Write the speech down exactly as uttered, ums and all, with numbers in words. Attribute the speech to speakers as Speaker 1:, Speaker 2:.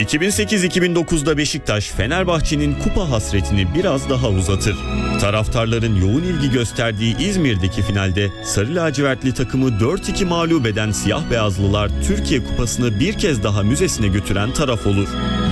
Speaker 1: iki bin sekiz iki bin dokuzda Beşiktaş, Fenerbahçe'nin kupa hasretini biraz daha uzatır. Taraftarların yoğun ilgi gösterdiği İzmir'deki finalde Sarı lacivertli takımı dört iki mağlup eden siyah beyazlılar Türkiye Kupası'nı bir kez daha müzesine götüren taraf olur.